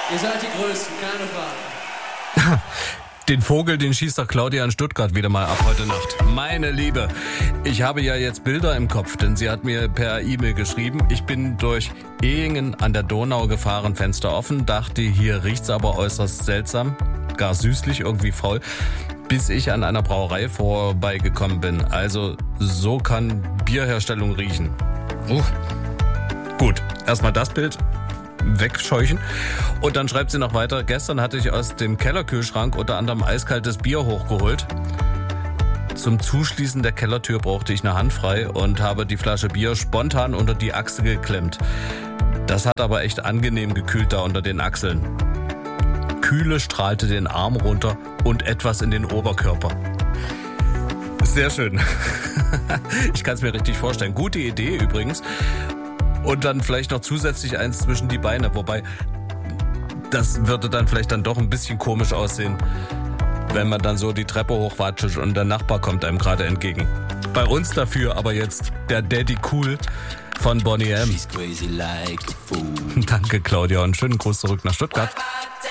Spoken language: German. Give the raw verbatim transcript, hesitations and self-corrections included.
Ihr seid die Größten, keine Frage. Den Vogel, den schießt doch Claudia in Stuttgart wieder mal ab heute Nacht. Meine Liebe, ich habe ja jetzt Bilder im Kopf, denn sie hat mir per E-Mail geschrieben. Ich bin durch Ehingen an der Donau gefahren, Fenster offen, dachte, hier riecht's aber äußerst seltsam, gar süßlich, irgendwie faul, bis ich an einer Brauerei vorbeigekommen bin. Also so kann Bierherstellung riechen. Uh. Gut, erstmal das Bild wegscheuchen. Und dann schreibt sie noch weiter, gestern hatte ich aus dem Kellerkühlschrank unter anderem eiskaltes Bier hochgeholt. Zum Zuschließen der Kellertür brauchte ich eine Hand frei und habe die Flasche Bier spontan unter die Achsel geklemmt. Das hat aber echt angenehm gekühlt da unter den Achseln. Kühle strahlte den Arm runter und etwas in den Oberkörper. Sehr schön. Ich kann es mir richtig vorstellen. Gute Idee übrigens. Und dann vielleicht noch zusätzlich eins zwischen die Beine. Wobei, das würde dann vielleicht dann doch ein bisschen komisch aussehen, wenn man dann so die Treppe hochwatscht und der Nachbar kommt einem gerade entgegen. Bei uns dafür aber jetzt der Daddy Cool von Boney M. Danke, Claudia, und schönen Gruß zurück nach Stuttgart.